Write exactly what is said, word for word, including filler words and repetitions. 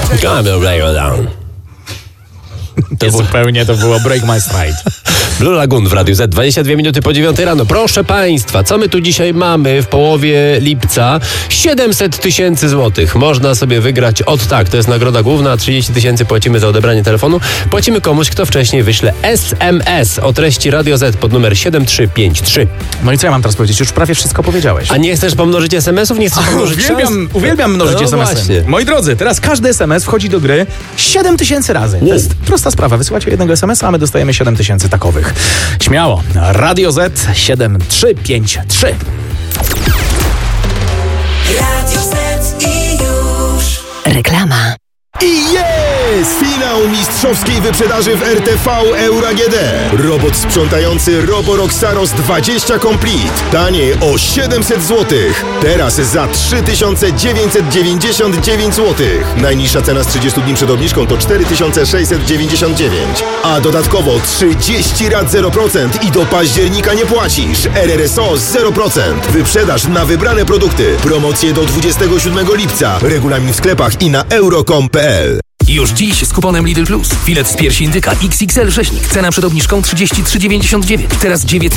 To zupełnie to było Break My Stride. Blue Lagoon w Radiu Z, dwadzieścia dwie minuty po dziewiątej rano. Proszę Państwa, co my tu dzisiaj mamy w połowie lipca? siedemset tysięcy złotych. Można sobie wygrać od tak, to jest nagroda główna, trzydzieści tysięcy płacimy za odebranie telefonu. Płacimy komuś, kto wcześniej wyśle S M S o treści Radio Z pod numer siedem trzy pięć trzy. No i co ja mam teraz powiedzieć? Już prawie wszystko powiedziałeś. A nie chcesz pomnożyć es em esów? Nie chcesz pomnożyć Uwielbiam, szans? uwielbiam mnożyć No es em esy. właśnie. Moi drodzy, teraz każdy es em es wchodzi do gry siedem tysięcy razy. To Wow. jest prosta sprawa. Wysyłacie jednego es em esa, a my dostajemy siedem tysięcy takowych. Śmiało. Radio Z siedem trzy pięć trzy. Radio Z i już Reklama. I jest! Finał mistrzowskiej wyprzedaży w R T V Euro A G D. Robot sprzątający Roborock Saros dwadzieścia Complete. Taniej o siedemset złotych. Teraz za trzy tysiące dziewięćset dziewięćdziesiąt dziewięć złotych. Najniższa cena z trzydziestu dni przed obniżką to cztery tysiące sześćset dziewięćdziesiąt dziewięć. A dodatkowo trzydzieści rat zero procent i do października nie płacisz. R R S O zero procent. Wyprzedaż na wybrane produkty. Promocje do dwudziestego siódmego lipca. Regulamin w sklepach i na euro kropka com kropka p l. Już dziś z kuponem Lidl Plus. Filet z piersi indyka X X L rzeźnik. Cena przed obniżką trzydzieści trzy dziewięćdziesiąt dziewięć. Teraz dziewiętnaście